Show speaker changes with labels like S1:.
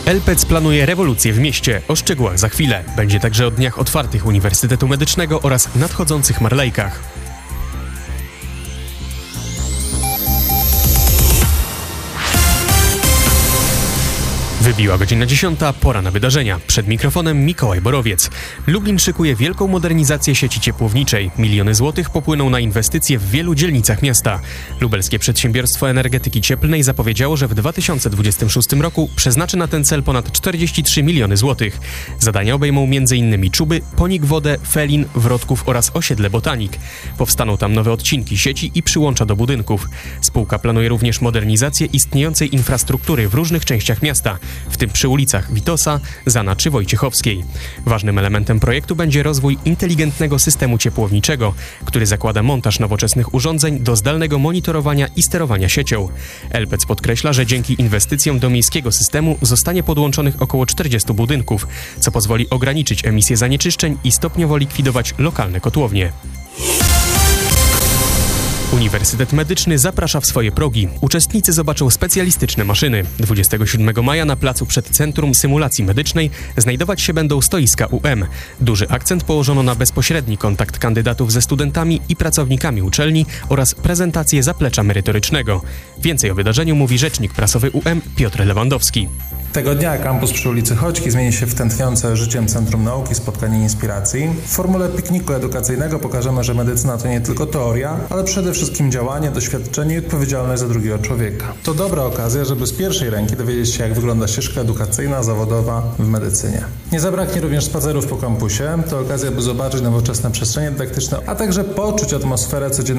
S1: Elpec planuje rewolucję w mieście. O szczegółach za chwilę. Będzie także o dniach otwartych Uniwersytetu Medycznego oraz nadchodzących Marlejkach. Wybiła godzina 10, pora na wydarzenia. Przed mikrofonem Mikołaj Borowiec. Lublin szykuje wielką modernizację sieci ciepłowniczej. Miliony złotych popłyną na inwestycje w wielu dzielnicach miasta. Lubelskie Przedsiębiorstwo Energetyki Cieplnej zapowiedziało, że w 2026 roku przeznaczy na ten cel ponad 43 miliony złotych. Zadania obejmą m.in. Czuby, Ponik Wodę, Felin, Wrodków oraz osiedle Botanik. Powstaną tam nowe odcinki sieci i przyłącza do budynków. Spółka planuje również modernizację istniejącej infrastruktury w różnych częściach miasta, w tym przy ulicach Witosa, Zana czy Wojciechowskiej. Ważnym elementem projektu będzie rozwój inteligentnego systemu ciepłowniczego, który zakłada montaż nowoczesnych urządzeń do zdalnego monitorowania i sterowania siecią. Elpec podkreśla, że dzięki inwestycjom do miejskiego systemu zostanie podłączonych około 40 budynków, co pozwoli ograniczyć emisję zanieczyszczeń i stopniowo likwidować lokalne kotłownie. Uniwersytet Medyczny zaprasza w swoje progi. Uczestnicy zobaczą specjalistyczne maszyny. 27 maja na placu przed Centrum Symulacji Medycznej znajdować się będą stoiska UM. Duży akcent położono na bezpośredni kontakt kandydatów ze studentami i pracownikami uczelni oraz prezentację zaplecza merytorycznego. Więcej o wydarzeniu mówi rzecznik prasowy UM Piotr Lewandowski.
S2: Tego dnia kampus przy ulicy Choćki zmieni się w tętniące życiem Centrum Nauki spotkanie inspiracji. W formule pikniku edukacyjnego pokażemy, że medycyna to nie tylko teoria, ale przede wszystkim działanie, doświadczenie i odpowiedzialność za drugiego człowieka. To dobra okazja, żeby z pierwszej ręki dowiedzieć się, jak wygląda ścieżka edukacyjna, zawodowa w medycynie. Nie zabraknie również spacerów po kampusie. To okazja, by zobaczyć nowoczesne przestrzenie dydaktyczne, a także poczuć atmosferę codziennego